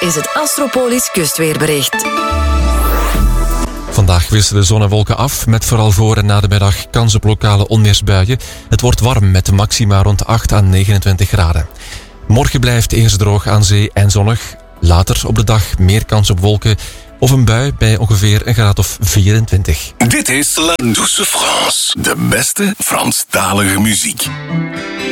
is het Astropolis kustweerbericht. Vandaag wisselen zon en wolken af, met vooral voor en na de middag kans op lokale onweersbuien. Het wordt warm met de maxima rond 8 à 29 graden. Morgen blijft eerst droog aan zee en zonnig. Later op de dag meer kans op wolken of een bui bij ongeveer een graad of 24. Dit is La Douce France, de beste Franstalige muziek.